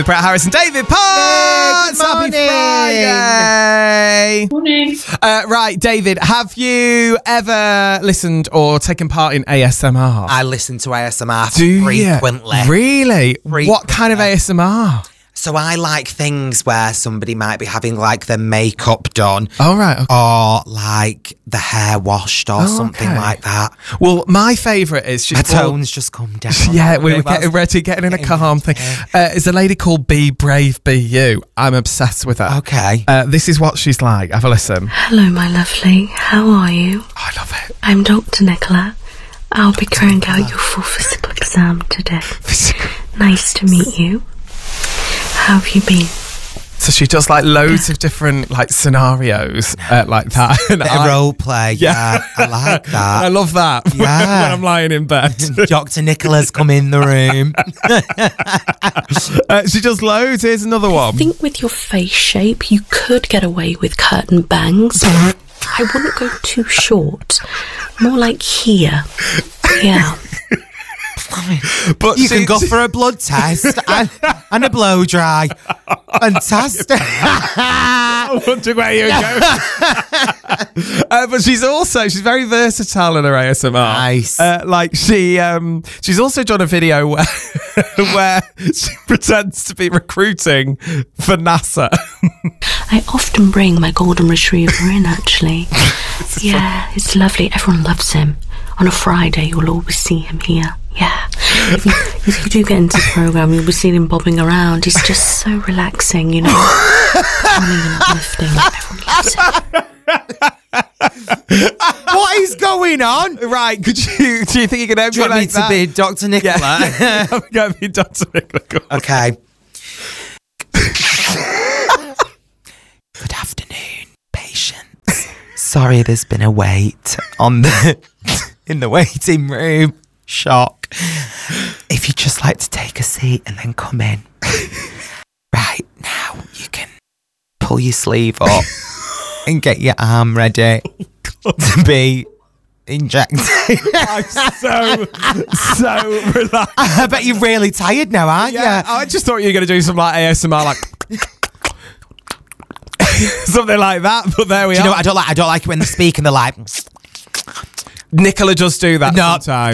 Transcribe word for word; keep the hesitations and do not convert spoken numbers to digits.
Brett Harris and David Potts. Good morning. Happy Friday. Morning. Uh, right, David, have you ever listened or taken part in A S M R? I listen to A S M R Do frequently. You? Really? Frequently. What kind of A S M R? So I like things where somebody might be having like their makeup done. Oh, right. Okay. Or like the hair washed or Oh, something okay. like that. Well, my favourite is... she's Her called- tones just come down. Yeah, we were getting ready, getting in a calm thing. Uh, it's a lady called Be Brave, Be You. I'm obsessed with her. Okay. Uh, this is what she's like. Have a listen. Hello, my lovely. How are you? I love it. I'm Doctor Nicola. I'll be carrying out your full physical exam today. Nice to meet you. How have you been? So she does like loads of different like scenarios uh, like that. And Bit I- of role play. Yeah. I like I that. love that when- Yeah. when I'm lying in bed. Doctor Nicola's come in the room. uh, she does loads. Here's another I one. think with your face shape, you could get away with curtain bangs. I wouldn't go too short. More like here. Yeah. But You she- can go she- for a blood test and, and a blow dry. Fantastic. I wonder where you go. uh, but she's also she's very versatile in her A S M R. Nice. Uh, like she um she's also done a video where where she pretends to be recruiting for NASA. I often bring my golden retriever in, actually. Yeah, it's lovely. Everyone loves him. On a Friday, you'll always see him here. Yeah. If you, if you do get into the programme, you'll be seeing him bobbing around. He's just so relaxing, you know. Calming and uplifting. Everyone loves him. What is going on? Right? Could you do you think you can Do you want me emulate to that? be Doctor Nicola? Yeah. I'm going to be Doctor Nicola. Okay. Good afternoon, patients. Sorry, there's been a wait on the in the waiting room. Shock. If you'd just like to take a seat and then come in. Right, now you can pull your sleeve up and get your arm ready to be injected. I'm so so relaxed. I bet you're really tired now, aren't Yeah, you? I just thought you were going to do some like A S M R, like something like that. But there we Do you are. know what I don't like? I don't like it when they speak and they're like... Nicola does do that No. sometimes.